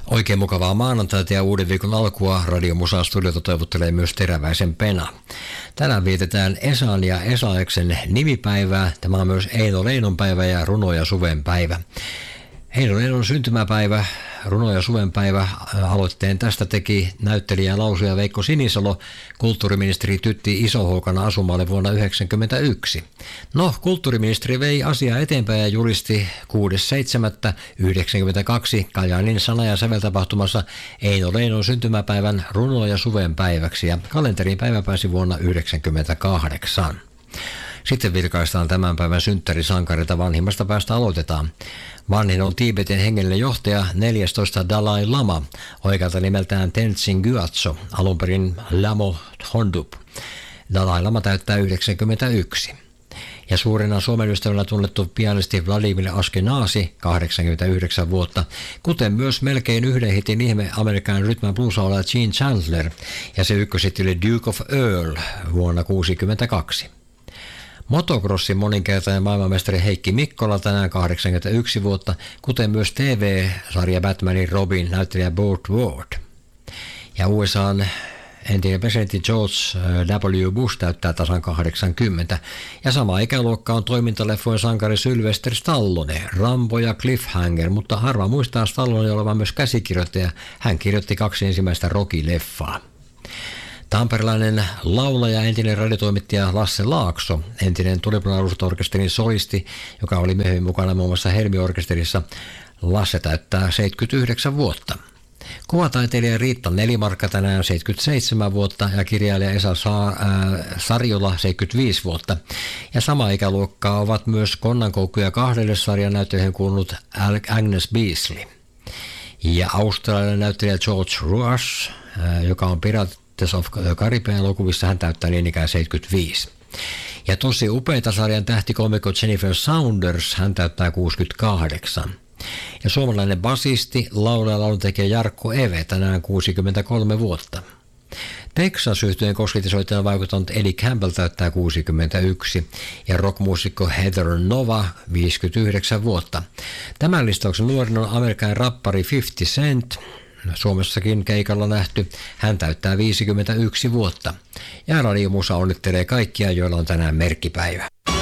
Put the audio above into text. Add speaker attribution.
Speaker 1: Oikein mukavaa maanantaita ja uuden viikon alkua Radio Musa Studiota toivottelee myös Teräväisen Pena. Tänään vietetään Esan ja Esaeksen nimipäivää. Tämä on myös Eino Leinon päivä ja Runo ja Suven päivä. Eino Leinon syntymäpäivä, Runo ja Suven päivä. Aloitteen tästä teki näyttelijä ja lauluja Veikko Sinisalo. Kulttuuriministeri Tytti Isohoukana asumalle vuonna 1991. No, kulttuuriministeri vei asiaa eteenpäin ja julisti 6.7.1992 Kajaanin sana- ja säveltapahtumassa Eino Leinon syntymäpäivän Runo ja Suven päiväksi ja kalenterin päivä pääsi vuonna 1998. Sitten vilkaistaan tämän päivän synttärisankareita, vanhimmasta päästä aloitetaan. Vanhin on Tiibetin hengellinen johtaja 14. Dalai Lama, oikealta nimeltään Tenzin Gyatso, alunperin Lamo Thondup. Dalai Lama täyttää 91. Ja suurena Suomen ystävällä tunnettu pianisti Vladimir Ashkenazy, 89 vuotta, kuten myös melkein yhden hitin ihme Amerikan rhythm and blues-laulaja Gene Chandler, ja se ykköshitti oli Duke of Earl vuonna 1962. Motocrossin moninkertainen maailmanmestari Heikki Mikkola tänään 81 vuotta, kuten myös TV-sarja Batmanin Robin näyttelijä Burt Ward. Ja USA:n entinen presidentti George W. Bush täyttää tasan 80. Ja sama ikäluokka on toimintaleffojen sankari Sylvester Stallone, Rambo ja Cliffhanger, mutta harva muistaa Stallone olevan myös käsikirjoittaja. Hän kirjoitti 2 ensimmäistä Rocky-leffaa. Tamperelainen laulaja, entinen radiotoimittaja Lasse Laakso, entinen Tulipunalaulusorkesterin solisti, joka oli myöhemmin mukana muun muassa Helmi-orkesterissa. Lasse täyttää 79 vuotta. Kuvataiteilija Riitta Nelimarkka tänään 77 vuotta ja kirjailija Esa Sarjola 75 vuotta. Ja sama ikäluokkaa ovat myös Konnankoukkuja 2 sarjan näyttelijän kuulunut Agnes Beasley. Ja australialainen näyttelijä George Rush, joka on Pirates of Caribbean elokuvissa, hän täyttää niin ikään 75. Ja tosi upeita sarjan tähtikomikko Jennifer Saunders, hän täyttää 68. Ja suomalainen basisti, laulaja, lauluntekijä Jarkko Eve tänään 63 vuotta. Texas-yhtyeen kosketisoittajan vaikuttanut Eddie Campbell täyttää 61 ja rockmuusikko Heather Nova 59 vuotta. Tämän listauksen nuorin on amerikkalainen rappari 50 Cent, Suomessakin keikalla nähty. Hän täyttää 51 vuotta. Ja Radio Musa onnittelee kaikkia, joilla on tänään merkkipäivä.